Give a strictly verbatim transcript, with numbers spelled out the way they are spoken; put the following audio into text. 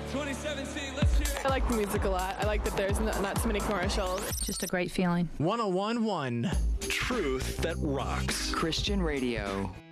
twenty seventeen, let's hear it. I like the music a lot. I like that there's not, not so many commercials. Just a great feeling. one oh one point one. Truth that rocks. Christian radio.